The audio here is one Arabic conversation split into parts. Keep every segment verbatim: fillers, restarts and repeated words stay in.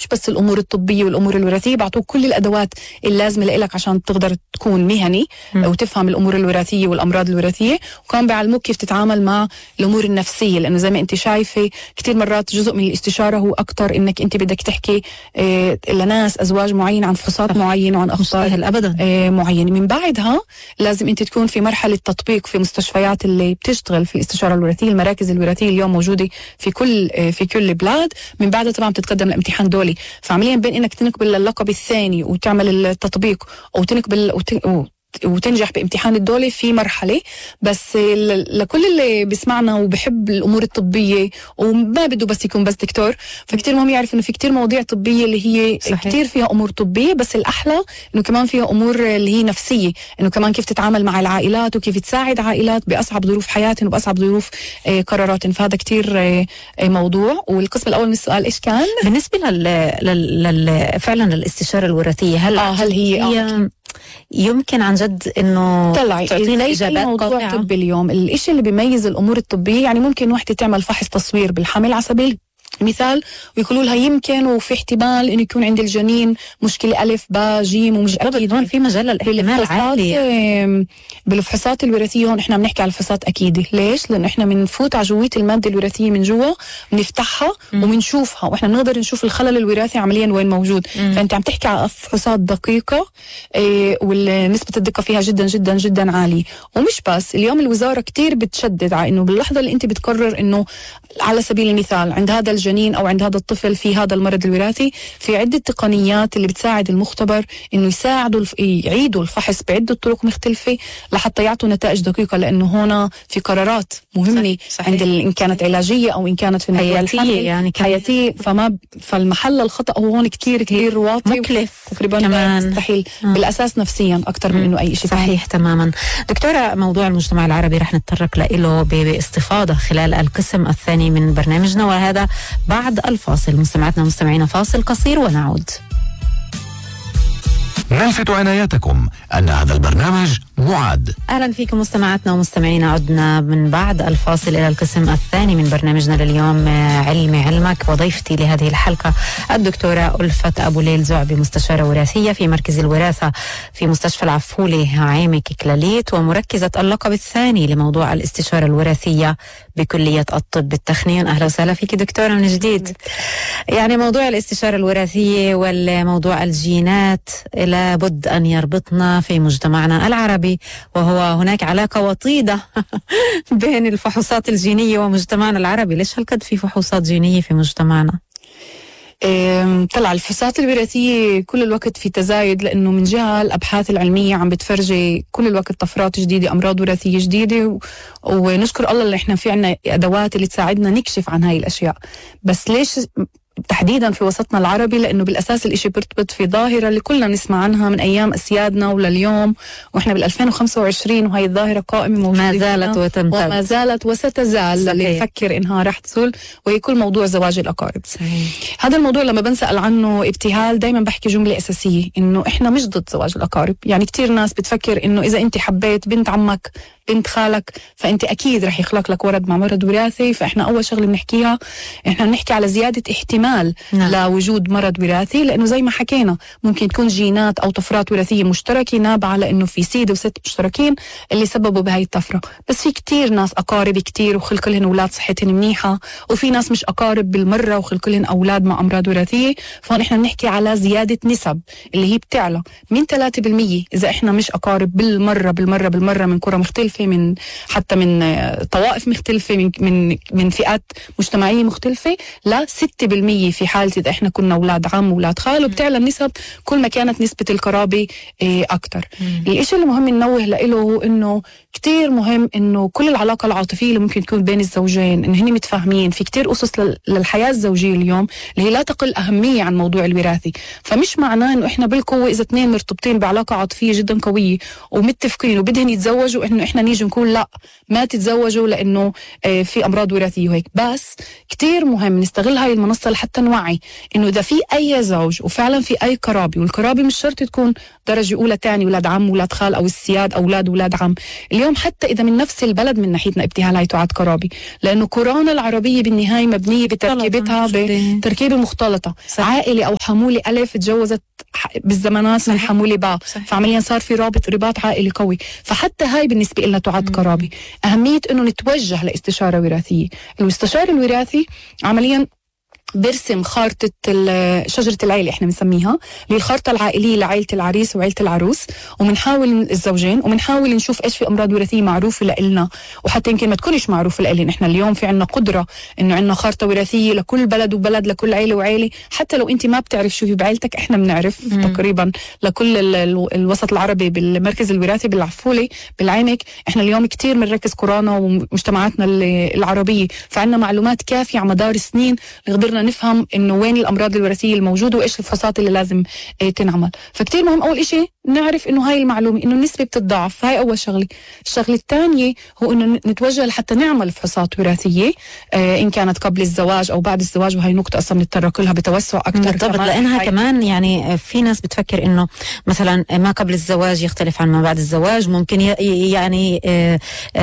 بس الامور الطبيه والامور الوراثيه، بعطوك كل الادوات اللازمه لك عشان تقدر تكون مهني م. وتفهم الامور الوراثيه والامراض الوراثيه، وكمان بيعلموك كيف تتعامل مع الامور النفسيه، لانه زي ما انت شايفه كثير مرات جزء من الاستشاره هو اكثر انك انت بدك تحكي اه لناس ازواج معين عن فحوصات معينه وعن اخطار ابدا اه معينه. من بعدها لازم انت تكون في مرحله تطبيق في مستشفيات اللي بتشتغل في الاستشاره الوراثيه. المراكز الوراثيه اليوم موجوده في كل اه في كل البلاد. من بعدها طبعا بتتقدم لامتحان دولي. فعمليا بين انك تنقبل اللقب الثاني وتعمل التطبيق او تنقبل وت... وتنجح بامتحان الدولي في مرحلة. بس لكل اللي بيسمعنا وبحب الأمور الطبية وما بده بس يكون بس دكتور، فكتير مهم يعرف إنه في كتير مواضيع طبية اللي هي صحيح. كتير فيها أمور طبية، بس الأحلى إنه كمان فيها أمور اللي هي نفسية، إنه كمان كيف تتعامل مع العائلات وكيف تساعد عائلات بأصعب ظروف حياتهم وبأصعب ظروف قراراتهم. فهذا كتير موضوع. والقسم الأول من السؤال إيش كان؟ بالنسبة لل... لل... لل... فعلا للاستشارة الوراثية، هل آه هل هي, هي... آه. يمكن عن جد انه طلعي ليش موضوع طب اليوم الاشي اللي بيميز الامور الطبيه؟ يعني ممكن وحده تعمل فحص تصوير بالحمل على سبيل مثال ويقولوا لها يمكن وفي احتمال انه يكون عند الجنين مشكله الف باء جيم، ومش اكيد هون في مجال الاحتمال عالي. بالفحوصات الوراثيه هون احنا بنحكي على الفحوصات اكيده. ليش؟ لانه احنا بنفوت على جويه الماده الوراثيه من جوا، بنفتحها وبنشوفها، واحنا بنقدر نشوف الخلل الوراثي عمليا وين موجود. مم. فانت عم تحكي على فحوصات دقيقه إيه ونسبه الدقه فيها جدا جدا جدا عاليه. ومش بس، اليوم الوزاره كتير بتشدد على انه باللحظه اللي انت بتقرر انه على سبيل المثال عند هذا الجنين او عند هذا الطفل في هذا المرض الوراثي، في عده تقنيات اللي بتساعد المختبر انه يساعدوا الف... يعيدوا الفحص بعده طرق مختلفه لحتى يعطوا نتائج دقيقه، لانه هنا في قرارات مهمه صحيح. عند ال... ان كانت علاجيه او ان كانت في حياتيه يعني حياتيه، فما فالمحل الخطا هو هون كثير كثير واطي مكلف تقريبا مستحيل آه. بالاساس نفسيا اكثر من انه اي شيء صحيح تاني. تماما. دكتوره، موضوع المجتمع العربي رح نتطرق له باستفاضه خلال القسم الثاني من برنامجنا، وهذا بعد الفاصل. مستمعاتنا ومستمعينا فاصل قصير ونعود. نلفت عنايتكم أن هذا البرنامج معد. أهلا فيكم مستمعاتنا ومستمعينا، عدنا من بعد الفاصل إلى القسم الثاني من برنامجنا لليوم علمي علمك، وضيفتي لهذه الحلقة الدكتورة ألفت أبو ليل زعبي، مستشارة وراثية في مركز الوراثة في مستشفى العفولي عامك كلاليت، ومركزة اللقب الثاني لموضوع الاستشارة الوراثية بكلية الطب التقني. أهلا وسهلا فيك دكتورة من جديد. يعني موضوع الاستشارة الوراثية والموضوع الجينات لابد أن يربطنا في مجتمعنا العربي، وهو هناك علاقة وطيدة بين الفحوصات الجينية ومجتمعنا العربي. ليش هالقد في فحوصات جينية في مجتمعنا؟ طلع الفحوصات الوراثية كل الوقت في تزايد، لأنه من جهة الأبحاث العلمية عم بتفرجي كل الوقت طفرات جديدة، أمراض وراثية جديدة، و... ونشكر الله اللي إحنا في عنا أدوات اللي تساعدنا نكشف عن هاي الأشياء. بس ليش تحديدا في وسطنا العربي؟ لأنه بالأساس الإشي بيرتبط في ظاهرة اللي كلنا نسمع عنها من أيام أسيادنا ولليوم، وإحنا بال2025 وهي الظاهرة قائمة موجودة ما زالت وتمتد وما زالت وستزال صحيح. اللي يفكر إنها راح تزول، وهي كل موضوع زواج الأقارب صحيح. هذا الموضوع لما بنسأل عنه ابتهال دايما بحكي جملة أساسية، إنه إحنا مش ضد زواج الأقارب. يعني كتير ناس بتفكر إنه إذا أنت حبيت بنت عمك بنت خالك فأنت أكيد رح يخلق لك ولد مع مرض وراثي. فإحنا أول شغلة بنحكيها إحنا بنحكي على زيادة احتمال نعم. لوجود مرض وراثي، لأنه زي ما حكينا ممكن تكون جينات أو طفرات وراثية مشتركة نابعة لأنه في سيد وست مشتركين اللي سببوا بهاي الطفرة. بس في كتير ناس أقارب كتير وخلق لهم أولاد صحتهم منيحة، وفي ناس مش أقارب بالمرة وخلق لهم أولاد مع أمراض وراثية. فهون إحنا بنحكي على زيادة نسب اللي هي بتعلى من ثلاثة بالمية إذا إحنا مش أقارب بالمرة بالمرة بالمرة من قرى مختلفة، من حتى من طوائف مختلفة، من من من فئات مجتمعية مختلفة، لا ستة بالمية في حالة إذا إحنا كنا أولاد عم وأولاد خال. وبتعلى النسب كل ما كانت نسبة القرابة أكتر. الإشي اللي مهم ننوه له هو إنه كتير مهم إنه كل العلاقة العاطفية اللي ممكن تكون بين الزوجين إن هن متفاهمين. في كتير أسس للحياة الزوجية اليوم اللي هي لا تقل أهمية عن موضوع الوراثي. فمش معناه إنه إحنا بالقوة إذا اثنين مرتبطين بعلاقة عاطفية جدا قوية ومتفقين وبدهن يتزوجوا إنه إحنا نيجي نقول لا ما تتزوجوا لأنه في أمراض وراثية وهيك. بس كتير مهم نستغل هاي المنصة لحتى نوعي انه اذا في اي زوج وفعلا في اي قرابي، والقرابي مش شرط تكون درجه اولى تاني، ولاد عم ولاد خال او السياد اولاد ولاد عم. اليوم حتى اذا من نفس البلد من ناحيتنا ابتهال هي تعد قرابي، لانه كورونا العربيه بالنهايه مبنيه بتركيبتها بتركيبه مختلطه. صح. عائله او حموله الف تجوزت بالزمانات من حموله باء، فعمليا صار في رابط رباط عائلي قوي، فحتى هاي بالنسبه لنا تعد قرابي. اهميه انه نتوجه لاستشاره وراثيه. المستشار الوراثي عمليا برسم خارطة شجرة العيلة احنا بنسميها، اللي الخارطة العائلية لعائلة العريس وعائلة العروس، ومنحاول الزوجين ومنحاول نشوف ايش في امراض وراثية معروفة لإلنا، وحتى يمكن ما تكونش معروفة لإلنا. نحن اليوم في عنا قدرة انه عنا خارطة وراثية لكل بلد وبلد، لكل عيلة وعيلة، حتى لو انت ما بتعرف شو في بعيلتك احنا بنعرف مم. تقريبا لكل ال ال الوسط العربي بالمركز الوراثي بالعفولة بالعينك. احنا اليوم كتير بنركز كورونا ومجتمعاتنا العربية، فعنا معلومات كافية على مدار سنين قدرنا نفهم انه وين الامراض الوراثيه الموجوده وايش الفحوصات اللي لازم اه تنعمل. فكتير مهم اول إشي نعرف انه هاي المعلومه انه النسبه بتتضاعف، هاي اول شغله. الشغله الثانيه هو انه نتوجه لحتى نعمل فحوصات وراثيه اه ان كانت قبل الزواج او بعد الزواج، وهي نقطه اصلا نتطرق لها بتوسع اكثر. بالضبط، لانها كمان يعني في ناس بتفكر انه مثلا ما قبل الزواج يختلف عن ما بعد الزواج، ممكن يعني اه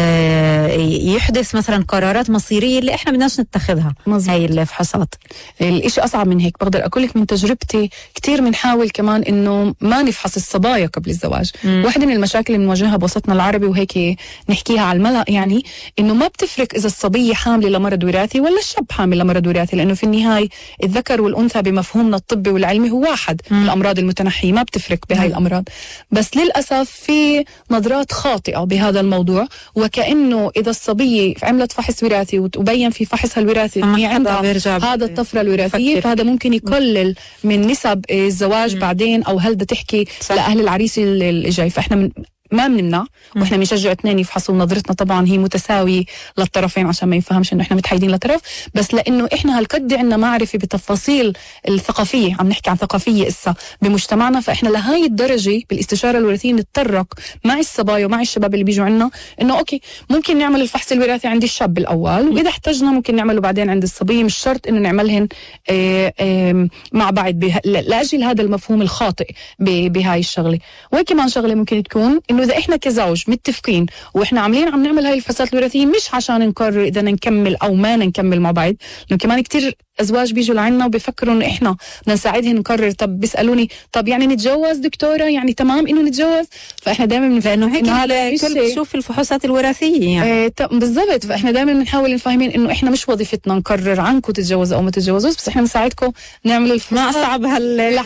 اه يحدث مثلا قرارات مصيريه اللي احنا بدناش نتخذها. مزبوط. هاي الفحوصات الاشي اصعب من هيك. بقدر اقول لك من تجربتي كتير بنحاول كمان انه ما نفحص الصبايا قبل الزواج. مم. واحدة من المشاكل اللي بنواجهها بوسطنا العربي وهيك نحكيها على الملأ، يعني انه ما بتفرق اذا الصبية حاملة لمرض وراثي ولا الشاب حامل لمرض وراثي، لانه في النهاية الذكر والانثى بمفهومنا الطبي والعلمي هو واحد. مم. الامراض المتنحية ما بتفرق بهاي الامراض، بس للاسف في نظرات خاطئة بهذا الموضوع، وكأنه اذا الصبية عملت فحص وراثي وبين في فحصها الوراثي هي عندها هذا الطفرة الوراثية، فهذا ممكن يقلل من نسب الزواج م. بعدين، او هل بدها تحكي صح. لأهل العريس اللي جاي. فاحنا من ما بنمنع واحنا بنشجع اثنين يفحصوا، نظرتنا طبعا هي متساويه للطرفين عشان ما يفهمش انه احنا متحيدين لطرف، بس لانه احنا هالقد عندنا معرفه بتفاصيل الثقافيه، عم نحكي عن ثقافيه اسا بمجتمعنا، فاحنا لهي الدرجه بالاستشاره الوراثيه نتطرق مع الصبايا ومع الشباب اللي بيجوا عنا انه اوكي ممكن نعمل الفحص الوراثي عند الشاب الاول، واذا احتجنا ممكن نعمله بعدين عند الصبيه، مش شرط انه نعملهن اه اه مع بعض لاجل هذا المفهوم الخاطئ بهاي الشغله. وكمان شغله ممكن تكون انه اذا احنا كزوج متفقين واحنا عاملين عم نعمل هاي الفحوصات الوراثيه مش عشان نقرر اذا نكمل او ما نكمل مع بعض، لانه كمان كتير ازواج بيجوا لعنا وبيفكروا انه احنا بدنا نساعدهم نقرر. طب بيسالوني طب يعني نتجوز دكتوره، يعني تمام انه نتجوز؟ فاحنا دائما بنفهم انه هيك هذا الكل بشوف الفحوصات الوراثيه يعني ايه بالضبط. فاحنا دائما بنحاول نفهمين انه احنا مش وظيفتنا نقرر عنكم تتجوزوا او ما تتجوزوش، بس احنا بنساعدكم نعمل الفحوصات. ما اصعب هال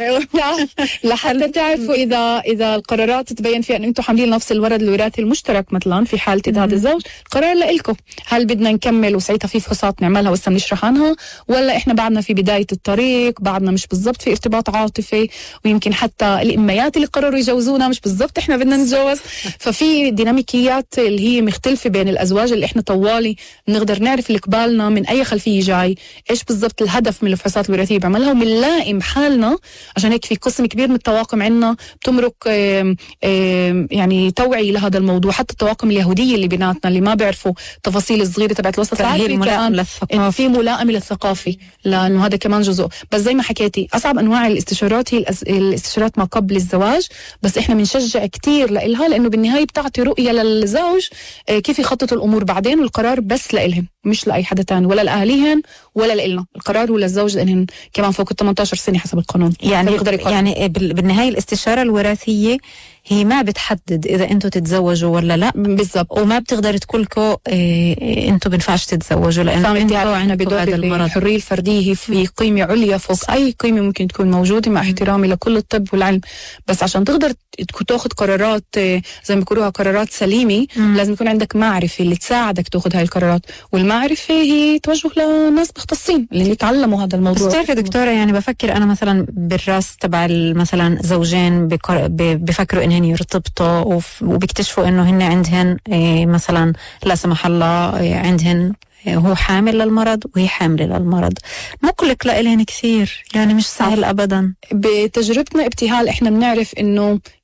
لحتى تعرفوا اذا اذا القرارات تبين فيها انه انتم حاملين نفس الورد الوراثي المشترك، مثلا في حاله اذا هذا الزوج القرار لإلكم، هل بدنا نكمل وساعتها في فحوصات نعملها وهسه بنشرح عنها، ولا احنا بعدنا في بدايه الطريق، بعدنا مش بالضبط في ارتباط عاطفي، ويمكن حتى الاميات اللي قرروا يجوزونا مش بالضبط احنا بدنا نتجوز. ففي ديناميكيات اللي هي مختلفه بين الازواج اللي احنا طوالي بنقدر نعرف اللي قبالنا من اي خلفيه جاي، ايش بالضبط الهدف من الفحوصات الوراثيه بعملها، وبنلائم حالنا. عشان هيك في قسم كبير من الطواقم عندنا بتمرق آم آم يعني توعي لهذا الموضوع، حتى الطواقم اليهوديه اللي بيناتنا اللي ما بيعرفوا تفاصيل الصغيره تبعت الوسط العربي، كمان في ملائمه للثقافي، لانه هذا كمان جزء. بس زي ما حكيتي اصعب انواع الاستشارات هي الاستشارات ما قبل الزواج، بس احنا بنشجع كتير لإلها، لانه بالنهايه بتعطي رؤيه للزوج كيف يخططوا الامور بعدين، والقرار بس لإلهم مش لاي حدا تاني، ولا لاهاليهن ولا لإلنا. القرار هو للزوج لانهن كمان فوق ثمانية عشر سنه حسب القانون. يعني يعني بالنهايه الاستشاره الوراثيه هي ما بتحدد اذا انتوا تتزوجوا ولا لا. بالضبط. وما بتقدر تقولكم إيه انتوا بنفعش تتزوجوا، لانه انتوا عندكم هذا المرض. الحريه الفرديه هي في قيمه عليا فوق صح. اي قيمه ممكن تكون موجوده، مع احترامي لكل الطب والعلم، بس عشان تقدر تاخذ قرارات زي ما بيقولوها قرارات سليمه مم. لازم يكون عندك معرفه اللي تساعدك تاخذ هاي القرارات، والمعرفه هي توجه لناس مختصين اللي يتعلموا هذا الموضوع. بس تعرفي دكتوره، يعني بفكر انا مثلا بالراس تبع مثلا زوجين بفكروا انهن يرتبطوا وبيكتشفوا انه هن عندهن إيه مثلا لا سمح الله إيه عندهن إيه هو حامل للمرض وهي حامله للمرض، مقلق لإلهن كثير، يعني مش سهل ابدا. بتجربتنا ابتهال احنا بنعرف انه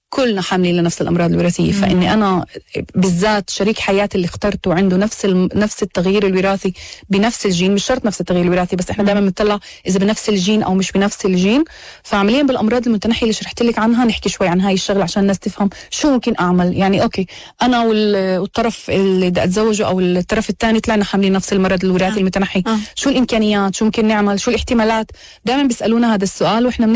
كلنا حاملين لنفس الأمراض الوراثية. مم. فإني أنا بالذات شريك حياتي اللي اخترته عنده نفس نفس التغيير الوراثي بنفس الجين، مش شرط نفس التغيير الوراثي، بس إحنا دائما بنطلع إذا بنفس الجين أو مش بنفس الجين. فعمليا بالأمراض المتنحية اللي شرحت لك عنها نحكي شوي عن هاي الشغلة عشان الناس تفهم شو ممكن أعمل. يعني أوكي أنا والطرف اللي بدي أتزوجه أو الطرف الثاني طلعنا حاملين نفس المرض الوراثي آه. المتنحي، آه. شو الإمكانيات، شو ممكن نعمل، شو الاحتمالات؟ دائما بيسألونا هذا السؤال وإحنا